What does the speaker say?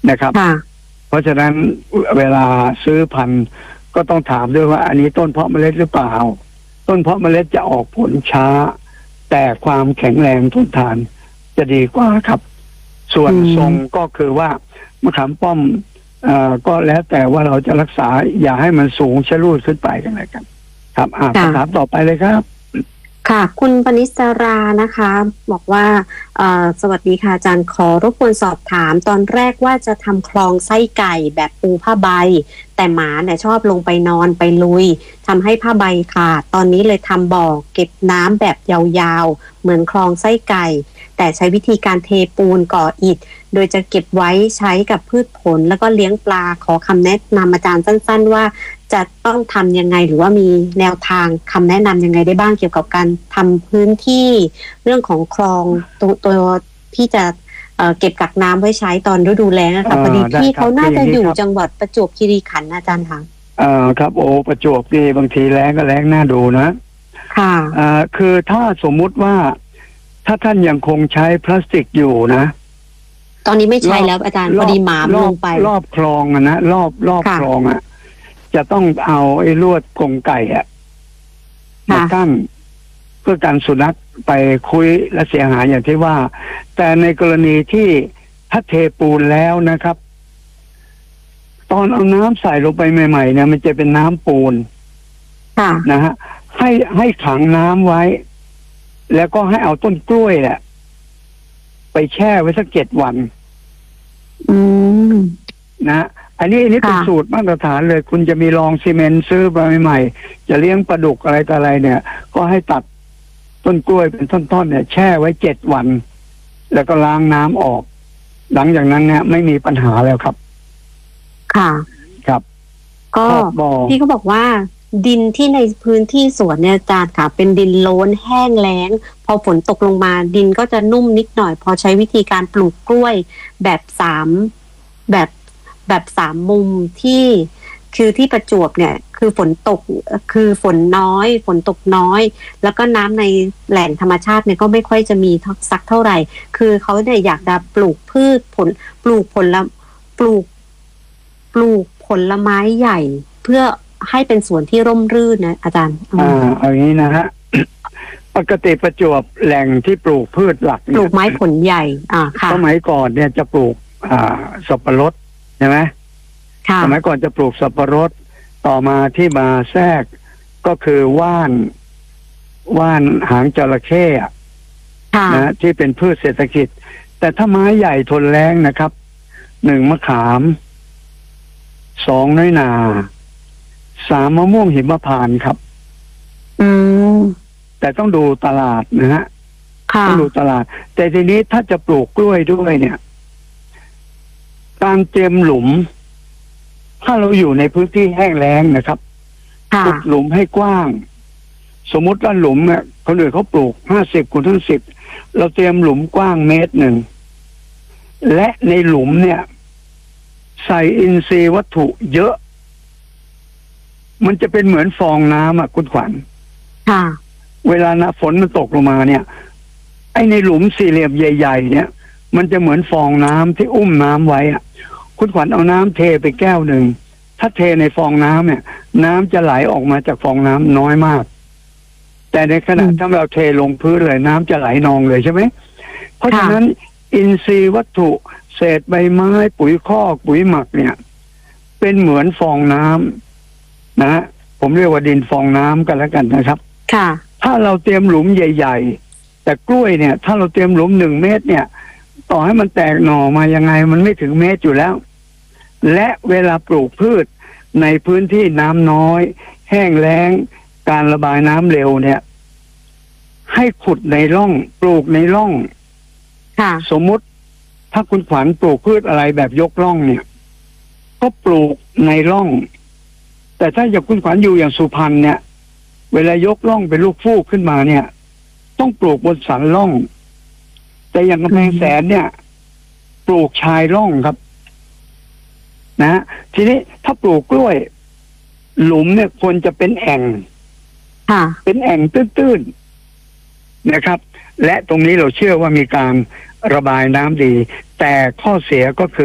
นะครับค่ะเพราะฉะนั้นเวลาซื้อพันธุ์ก็ต้องถามด้วยว่าอันนี้ต้นเพาะเมล็ดหรือเปล่าต้นเพาะเมล็ดจะออกผลช้าแต่ความแข็งแรงทนทานจะดีกว่าครับส่วนทรงก็คือว่ามะขามป้อมก็แล้วแต่ว่าเราจะรักษาอย่าให้มันสูงชะลูดขึ้นไปกันเลยกันครับคำถามต่อไปเลยครับค่ะคุณปณิสรานะคะบอกว่าสวัสดีค่ะอาจารย์ขอรบกวนสอบถามตอนแรกว่าจะทำคลองไส้ไก่แบบปูผ้าใบแต่หมาเนี่ยชอบลงไปนอนไปลุยทำให้ผ้าใบขาดตอนนี้เลยทำบ่อเก็บน้ำแบบยาวๆเหมือนคลองไส้ไก่แต่ใช้วิธีการเทปูนก่ออิฐโดยจะเก็บไว้ใช้กับพืชผลแล้วก็เลี้ยงปลาขอคำแนะนำอาจารย์สั้นๆว่าจะต้องทำยังไงหรือว่ามีแนวทางคำแนะนำยังไงได้บ้างเกี่ยวกับการทำพื้นที่เรื่องของคลองตัวที่จะเก็บกักน้ำไว้ใช้ตอนฤดูแล้งนะคะพอดีพี่เขาน่าจะอยู่จังหวัดประจวบคีรีขันธ์อาจารย์ค่ะครับโอ้ประจวบนี่บางทีแล้งก็แล้งน่าดูนะค่ะคือถ้าสมมุติว่าถ้าท่านยังคงใช้พลาสติกอยู่นะตอนนี้ไม่ใช้แล้วอาจารย์พอดีหมาลงไปรอบคลองนะรอบคลองจะต้องเอาไอ้ลวดกรงไก่มากั้นเพื่อการสุนัขไปคุยและเสียหายอย่างที่ว่าแต่ในกรณีที่ถ้าเทปูนแล้วนะครับตอนเอาน้ำใส่ลงไปใหม่ๆเนี่ยมันจะเป็นน้ำปูนนะฮะให้ขังน้ำไว้แล้วก็ให้เอาต้นกล้วยแหละไปแช่ไว้สัก7 วันนะอันนี้เป็นสูตรมาตรฐานเลยคุณจะมีรองซีเมนต์ซื้อมาใหม่ๆจะเลี้ยงปลาดุกอะไรต่ออะไรเนี่ยก็ให้ตัดต้นกล้วยเป็นท่อนๆเนี่ยแช่ไว้7 วันแล้วก็ล้างน้ำออกหลังจากนั้นเนี่ยไม่มีปัญหาแล้วครับค่ะครับก็พี่เขาบอกว่าดินที่ในพื้นที่สวนเนี่ยอาจารย์ค่ะเป็นดินโล้นแห้งแล้งพอฝนตกลงมาดินก็จะนุ่มนิดหน่อยพอใช้วิธีการปลูกกล้วยแบบ3มุมที่คือที่ประจวบเนี่ยคือฝนตกคือฝนน้อยฝนตกน้อยแล้วก็น้ำในแหล่งธรรมชาติเนี่ยก็ไม่ค่อยจะมีสักเท่าไหร่คือเขาเนี่ยอยากจะปลูกพืชปลูกผลไม้ใหญ่เพื่อให้เป็นสวนที่ร่มรื่นนะอาจารย์เอาอย่างนี้นะฮะปกติประจวบแหล่งที่ปลูกพืชหลักปลูกไม้ผลใหญ่ค่ะสมัยก่อนเนี่ยจะปลูกสับปะรดใช่ไหมสมัยก่อนจะปลูกสับปะรดต่อมาที่มาแทรกก็คือว่านหางจระเข้นะที่เป็นพืชเศรษฐกิจแต่ถ้าไม้ใหญ่ทนแรงนะครับ1 มะขาม2 น้อยนา3 มะม่วงหิมพานต์ครับแต่ต้องดูตลาดนะฮะต้องดูตลาดแต่ทีนี้ถ้าจะปลูกกล้วยด้วยเนี่ยการเตรียมหลุมถ้าเราอยู่ในพื้นที่แห้งแล้งนะครับขุดหลุมให้กว้างสมมติว่าหลุมเนี่ยคนอื่นเขาปลูก50x50เราเตรียมหลุมกว้าง1 เมตรและในหลุมเนี่ยใส่อินทรีย์วัตถุเยอะมันจะเป็นเหมือนฟองน้ำคุณขวัญเวลาฝนมันตกลงมาเนี่ยไอ้ในหลุมสี่เหลี่ยมใหญ่ๆเนี่ยมันจะเหมือนฟองน้ำที่อุ้มน้ำไว้คุณขวัญเอาน้ำเทไปแก้วหนึ่งถ้าเทในฟองน้ำเนี่ยน้ำจะไหลออกมาจากฟองน้ำน้อยมากแต่ในขณะถ้าเราเทลงพื้นเลยน้ำจะไหลนองเลยใช่ไหมเพราะฉะนั้นอินทรีย์วัตถุเศษใบไม้ปุ๋ยคอกปุ๋ยหมักเนี่ยเป็นเหมือนฟองน้ำนะผมเรียกว่าดินฟองน้ำกันแล้วกันนะครับถ้าเราเตรียมหลุมใหญ่ๆแต่กล้วยเนี่ยถ้าเราเตรียมหลุม1 เมตรเนี่ยต่อให้มันแตกหน่อมายังไงมันไม่ถึง1 เมตรอยู่แล้วและเวลาปลูกพืชในพื้นที่น้ำน้อยแห้งแล้งการระบายน้ำเร็วเนี่ยให้ขุดในร่องปลูกในร่องสมมุติถ้าคุณขวัญปลูกพืชอะไรแบบยกร่องเนี่ยก็ปลูกในร่องแต่ถ้าอย่างคุณขวัญอยู่อย่างสุพรรณเนี่ยเวลายกร่องเป็นลูกฟูกขึ้นมาเนี่ยต้องปลูกบนสันร่องแต่อย่างกำแพงแสนเนี่ยปลูกชายร่องครับนะทีนี้ถ้าปลูกกล้วยหลุมเนี่ยควรจะเป็นแอ่งเป็นแอ่งตื้นๆนะครับและตรงนี้เราเชื่อว่ามีการระบายน้ำดีแต่ข้อเสียก็คือ